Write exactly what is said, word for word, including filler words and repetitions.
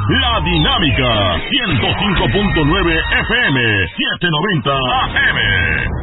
La Dinámica ciento cinco punto nueve F M, setecientos noventa A M.